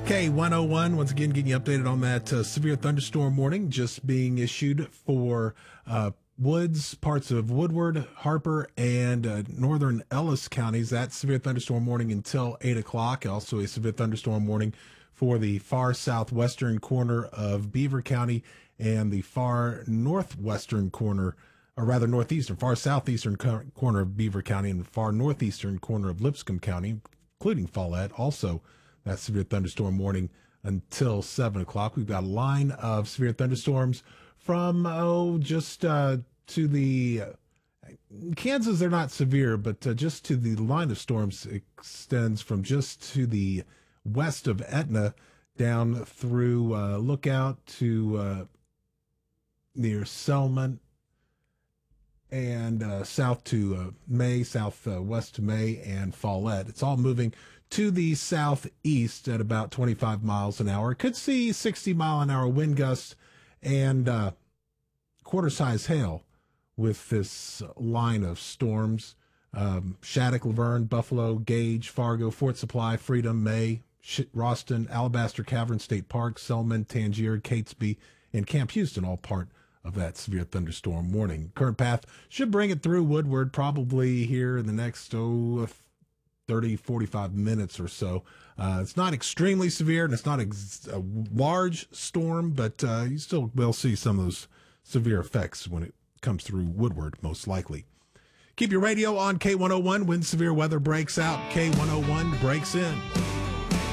K101, once again, getting you updated on that severe thunderstorm warning just being issued for Woods, parts of Woodward, Harper, and northern Ellis counties. That severe thunderstorm warning until 8 o'clock. Also a severe thunderstorm warning for the far southwestern corner of Beaver County and the far northwestern corner, or rather northeastern, far southeastern corner of Beaver County and the far northeastern corner of Lipscomb County, including Follett. Also, that severe thunderstorm warning until 7 o'clock. We've got a line of severe thunderstorms from, just to the Kansas. They're not severe, but just to the line of storms extends from just to the west of Etna down through Lookout to near Selman and south to May, southwest to May and Follett. It's all moving to the southeast at about 25 miles an hour. Could see 60-mile-an-hour wind gusts and quarter-size hail with this line of storms. Shattuck, Laverne, Buffalo, Gage, Fargo, Fort Supply, Freedom, May, Roston, Alabaster Cavern State Park, Selman, Tangier, Catesby, and Camp Houston, all part of that severe thunderstorm warning. Current path should bring it through Woodward probably here in the next 30, 45 minutes or so. It's not extremely severe, and it's not a large storm, but you still will see some of those severe effects when it comes through Woodward, most likely. Keep your radio on K101 when severe weather breaks out. K101 breaks in.